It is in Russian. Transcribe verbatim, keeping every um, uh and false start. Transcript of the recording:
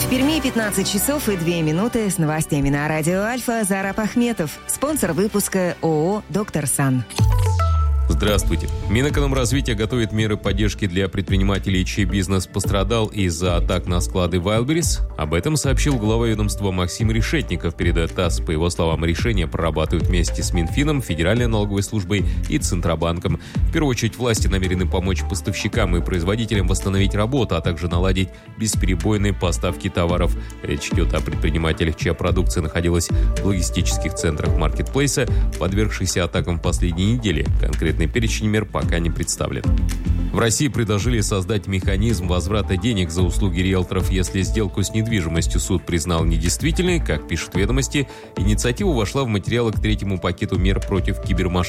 В Перми пятнадцать часов и две минуты с новостями на радио Альфа. Зараб Ахметов, спонсор выпуска ООО «Доктор Сан». Здравствуйте. Минэкономразвития готовит меры поддержки для предпринимателей, чей бизнес пострадал из-за атак на склады Wildberries. Об этом сообщил глава ведомства Максим Решетников, передает ТАСС. По его словам, решения прорабатывают вместе с Минфином, Федеральной налоговой службой и Центробанком. В первую очередь, власти намерены помочь поставщикам и производителям восстановить работу, а также наладить бесперебойные поставки товаров. Речь идет о предпринимателях, чья продукция находилась в логистических центрах маркетплейса, подвергшихся атакам в последние недели. Конкретный перечень мер пока не представлен. В России предложили создать механизм возврата денег за услуги риэлторов, если сделку с недвижимостью суд признал недействительной. Как пишут «Ведомости», инициатива вошла в материалы к третьему пакету мер против кибермошенников.